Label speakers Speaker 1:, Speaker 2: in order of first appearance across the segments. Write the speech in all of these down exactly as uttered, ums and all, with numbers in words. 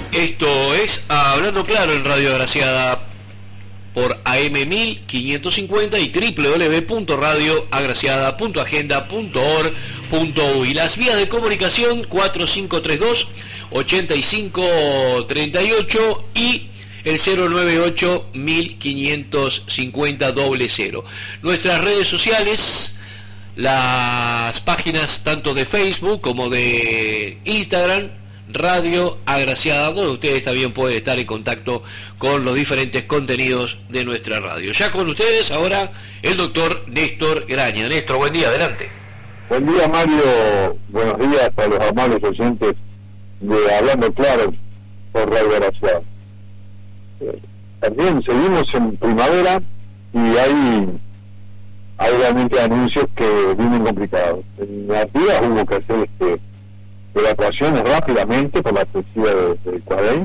Speaker 1: Esto es Hablando Claro en Radio Agraciada por A M mil quinientos cincuenta y doble u doble u doble u punto radio agraciada punto agenda punto org punto u y las vías de comunicación cuatro cinco tres dos, ocho cinco tres ocho y el cero nueve ocho mil quinientos cincuenta doble cero. Nuestras redes sociales, las páginas tanto de Facebook como de Instagram, Radio Agraciada, donde ustedes también pueden estar en contacto con los diferentes contenidos de nuestra radio. Ya con ustedes ahora el doctor Néstor Graña. Néstor, buen día, adelante.
Speaker 2: Buen día, Mario. Buenos días a los amables oyentes de Hablando Claro por Radio Agraciada. Eh, también seguimos en primavera y hay, hay realmente anuncios que vienen complicados. En las días hubo que hacer este evacuaciones rápidamente por la crecida de, de Cuadrey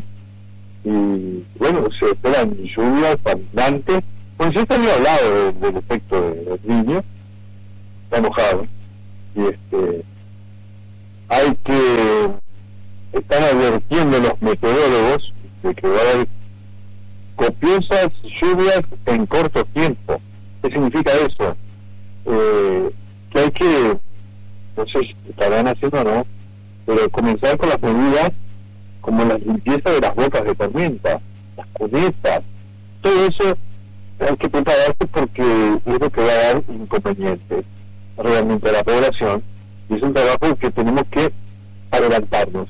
Speaker 2: y bueno, se esperan lluvias abundantes. Pues ya se había hablado de, del efecto del niño, está enojado y este hay que están advirtiendo los meteorólogos de que va a haber copiosas lluvias en corto tiempo. ¿Qué significa eso? Eh, que hay que, no sé si estarán haciendo o no, pero comenzar con las medidas como la limpieza de las bocas de tormenta, las cunetas, todo eso hay que prepararse porque es lo que va a dar inconvenientes realmente a la población y es un trabajo que tenemos que adelantarnos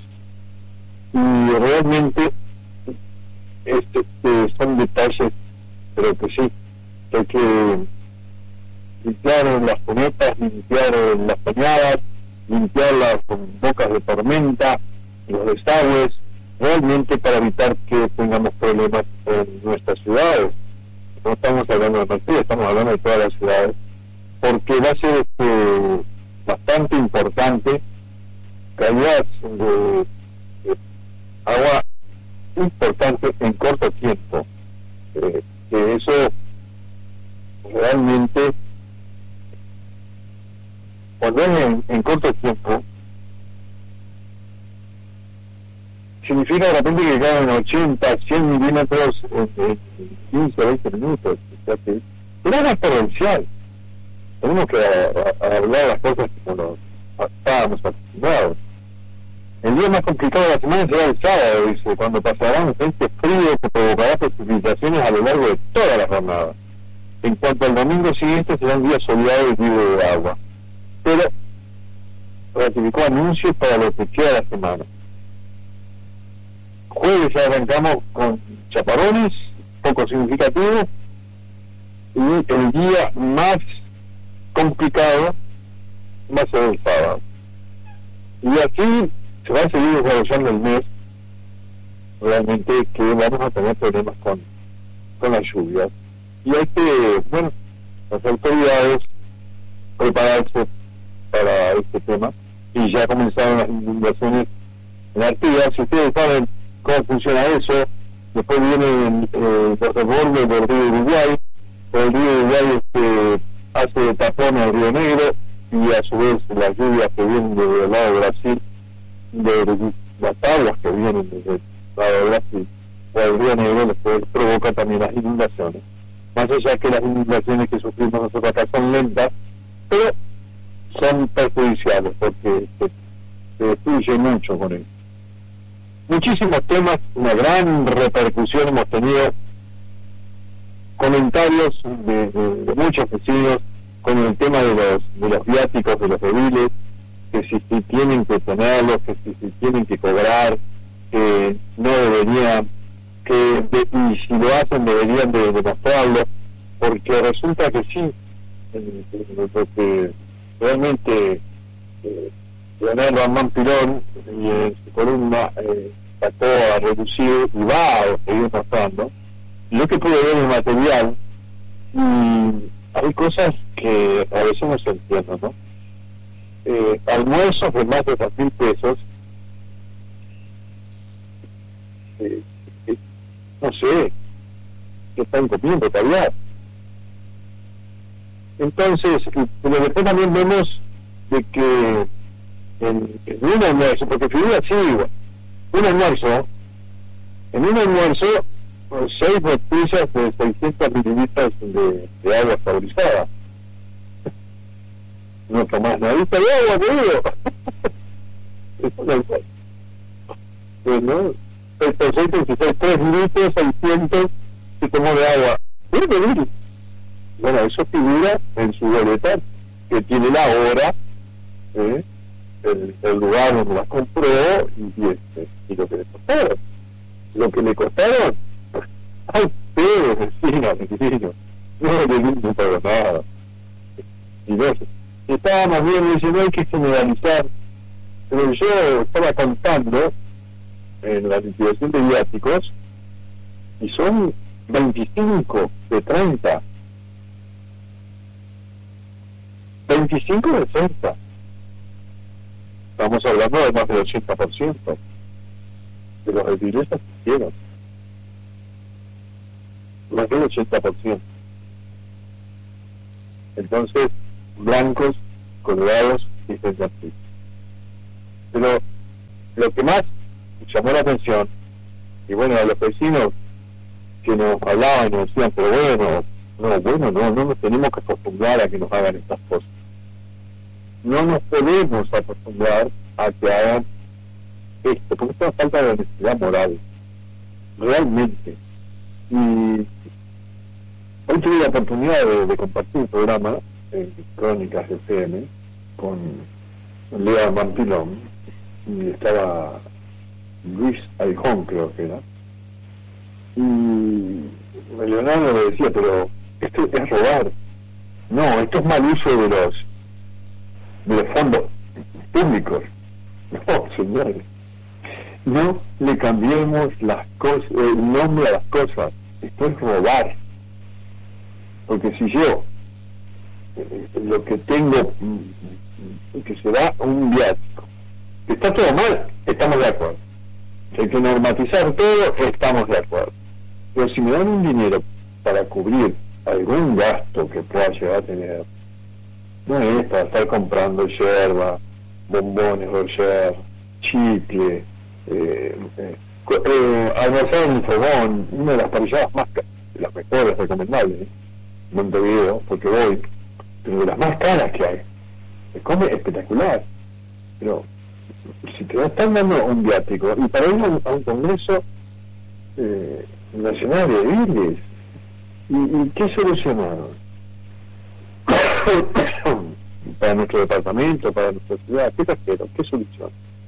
Speaker 2: y realmente este, este son detalles, pero que sí, que hay que limpiar las cunetas, limpiar las cañadas, limpiarlas con bocas de tormenta, los desagües, realmente para evitar que tengamos problemas en nuestras ciudades. No estamos hablando de Madrid, estamos hablando de todas las ciudades, porque va a ser este, bastante importante caídas de, de agua importante en corto tiempo. Eh, que eso realmente cuando es en, en corto tiempo, significa de repente que caen ochenta, cien milímetros en, en quince o veinte minutos. O sea que pero es exponencial. Tenemos que a, a hablar las cosas como nos estábamos acostumbrados. El día más complicado de la semana será el sábado, dice, cuando pasará un frente frío que provocará precipitaciones a lo largo de toda la jornada. En cuanto al domingo siguiente, será un día soleado y libre de agua. Pero ratificó anuncios para lo que queda de la semana. Jueves ya arrancamos con chaparrones, poco significativos, y el día más complicado va a ser el sábado. Y así se va a seguir desarrollando el mes, realmente que vamos a tener problemas con, con las lluvias. Y hay que, bueno, las autoridades prepararse para este tema, y ya comenzaron las inundaciones en Artigas. Si ustedes saben cómo funciona eso, después vienen eh, los desbordes del río Uruguay, el río Uruguay este, hace de tapón al río Negro, y a su vez las lluvias que vienen desde el lado de Brasil, de las aguas que vienen desde el lado de Brasil o el río Negro, después provoca también las inundaciones. Más allá que las inundaciones que sufrimos nosotros acá son lentas, pero son perjudiciales porque se, se destruye mucho con eso. Muchísimos temas, una gran repercusión hemos tenido, comentarios de, de, de muchos vecinos con el tema de los de los viáticos de los ediles, que si, si tienen que tenerlos, que si, si tienen que cobrar, que no deberían, que de, y si lo hacen deberían de demostrarlo, porque resulta que sí, eh, eh, porque realmente eh, Leonel Ramón Pilón y en su columna eh, sacó a reducir y va a seguir mostrando lo que puede ver el material, y hay cosas que a veces no se entienden, ¿no? Eh, almuerzos de más de dos mil pesos, eh, eh, no sé qué están comiendo todavía. Entonces, pero después también vemos de que en, en un almuerzo, porque figura así, un almuerzo en un almuerzo, seis botellas de seiscientos mililitros de, de agua saborizada. No tomás nadita de agua, querido. Eso no es bueno. Bueno, seiscientos, tres litros, seiscientos se tomó de agua. ¿Puede pedir? Bueno, eso figura en su boleta, que tiene la hora, ¿eh? el, el lugar donde las compró y, y, este, y lo que le costaron. Lo que le costaron, a ustedes, vecinos, vecinos, no le limpio para nada. Y no, estábamos bien diciendo, no hay que generalizar, pero yo estaba contando en la liquidación de viáticos y son veinticinco de treinta, veinticinco de treinta, estamos hablando de más del ochenta por ciento de los retiros que hicieron, más del ochenta por ciento. Entonces, blancos, colorados y sensaciones. Pero lo que más llamó la atención, y bueno, a los vecinos que nos hablaban y nos decían, pero bueno, no, bueno, no, no nos tenemos que acostumbrar a que nos hagan estas cosas. No nos podemos acostumbrar a que hagan esto, porque es una falta de honestidad moral, realmente. Y hoy tuve la oportunidad de, de compartir un programa en Crónicas de F M con Lea Mantilón, y estaba Luis Aijón, creo que era, y Leonardo le decía, pero esto es robar. No, esto es mal uso de los de los fondos públicos. No, señores, no le cambiemos las cosas, el nombre a las cosas. Esto es robar. Porque si yo eh, lo que tengo que se da un viático, que está todo mal, estamos de acuerdo. Si hay que normatizar todo, estamos de acuerdo. Pero si me dan un dinero para cubrir algún gasto que pueda llegar a tener, no es para estar comprando yerba, bombones Roger, chicle, eh, eh, eh, almorzar en el fogón, una de las parrilladas más caras, de las mejores recomendables, ¿eh? Montevideo, porque voy, pero de las más caras que hay. Se come espectacular, pero si te están dando un viático y para ir a un, a un congreso eh, nacional de ediles, ¿y, y qué solucionaron? Para nuestro departamento, para nuestra ciudad, ¿qué trajeron? ¿Qué solución?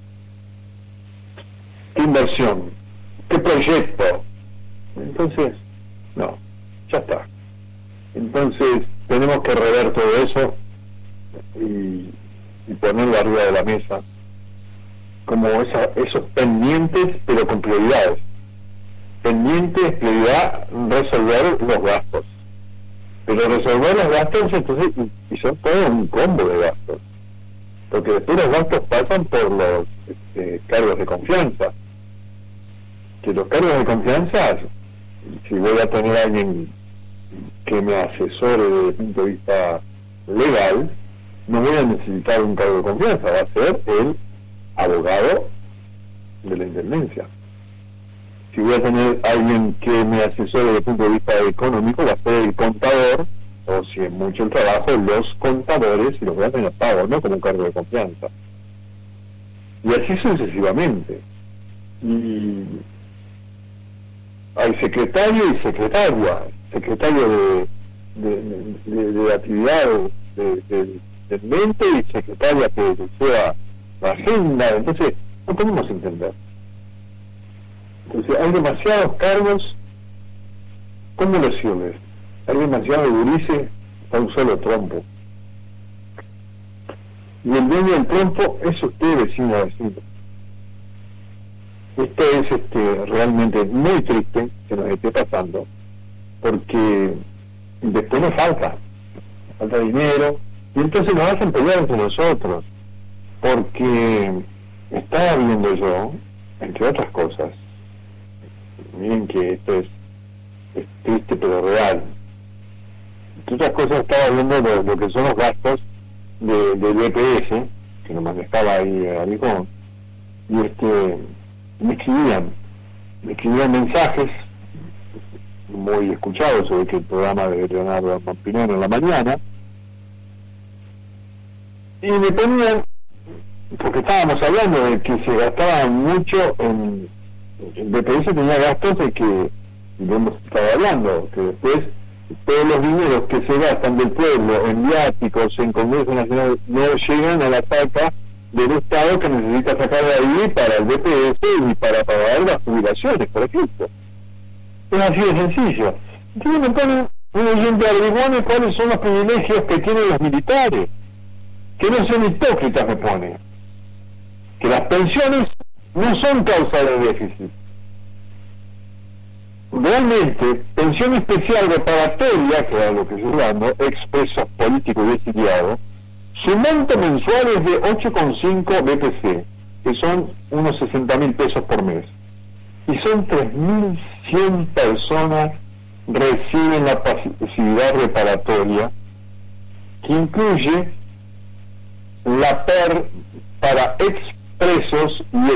Speaker 2: ¿Qué inversión? ¿Qué proyecto? Entonces, no, ya está. Entonces, tenemos que rever todo eso y, y ponerlo arriba de la mesa como esa, esos pendientes, pero con prioridades. Pendientes, prioridad, resolver los gastos. Pero resolver los gastos, entonces, y, y son todo un combo de gastos. Porque después los gastos pasan por los este, cargos de confianza. Que los cargos de confianza, si voy a tener a alguien que me asesore desde el punto de vista legal, no voy a necesitar un cargo de confianza, va a ser el abogado de la intendencia. Si voy a tener a alguien que me asesore desde el punto de vista económico, va a ser el contador, o si es mucho el trabajo, los contadores, y los voy a tener pagos, no como un cargo de confianza. Y así sucesivamente. Y hay secretario y secretaria, secretario de, de, de, de actividad de, de, de mente y secretaria que sea la agenda. Entonces no podemos entender. Entonces hay demasiados cargos, ¿cómo les sirve? Hay demasiado gurises para un solo trompo, y el dueño del trompo es usted, vecino a vecino. Esto es este, realmente muy triste que nos esté pasando, porque después nos falta, falta dinero, y entonces nos hacen pelear entre nosotros, porque estaba viendo yo, entre otras cosas, miren que esto es, es triste pero real, entre otras cosas estaba viendo lo, lo que son los gastos de, del B P S, que nos manejaba ahí a Alicón, y este me escribían, me escribían mensajes muy escuchados sobre que el programa de Leonardo Mampinano en la mañana, y me ponían, porque estábamos hablando de que se gastaba mucho en el B P S, tenía gastos de que, y lo hemos estado hablando, que después todos los dineros que se gastan del pueblo en viáticos, en Congreso Nacional, no llegan a la saca del Estado, que necesita sacar de ahí para el B P S y para pagar las jubilaciones, por ejemplo. Es así de sencillo. Entonces me ponen un oyente averiguando cuáles son los privilegios que tienen los militares, que no son hipócritas, me pone, que las pensiones no son causa de déficit. Realmente, pensión especial reparatoria, que era lo que estoy hablando, expresos políticos y exiliados, su monto mensual es de ocho coma cinco B P C, que son unos sesenta mil pesos por mes. Y son tres mil cien personas reciben la pasividad reparatoria, que incluye la P E R para expresos y